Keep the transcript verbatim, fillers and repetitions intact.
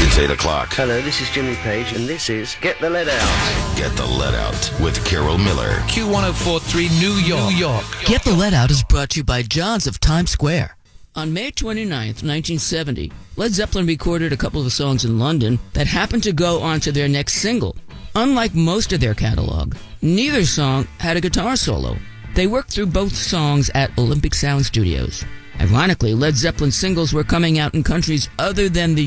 It's eight o'clock. Hello, this is Jimmy Page, and this is Get the Lead Out. Get the Lead Out with Carol Miller. Q one oh four point three New York. New York. Get the Lead Out is brought to you by John's of Times Square. On May twenty-ninth, nineteen seventy, Led Zeppelin recorded a couple of songs in London that happened to go on to their next single. Unlike most of their catalog, neither song had a guitar solo. They worked through both songs at Olympic Sound Studios. Ironically, Led Zeppelin singles were coming out in countries other than the